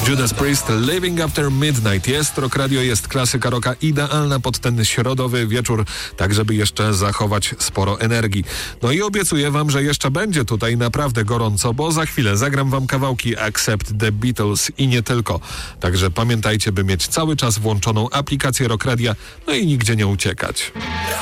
Judas Priest, Living After Midnight. Jest Rock Radio, jest klasyka rocka idealna pod ten środowy wieczór, tak żeby jeszcze zachować sporo energii. No i obiecuję wam, że jeszcze będzie tutaj naprawdę gorąco, bo za chwilę zagram wam kawałki Accept the Beatles i nie tylko. Także pamiętajcie, by mieć cały czas włączoną aplikację Rock Radia, no i nigdzie nie uciekać.